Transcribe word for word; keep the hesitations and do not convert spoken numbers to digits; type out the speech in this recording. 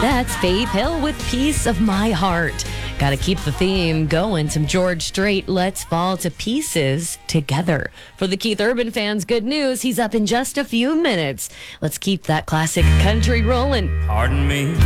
That's Faith Hill with Piece of My Heart. Got to keep the theme going. Some George Strait, Let's Fall to Pieces Together. For the Keith Urban fans, good news. He's up in just a few minutes. Let's keep that classic country rolling. Pardon me.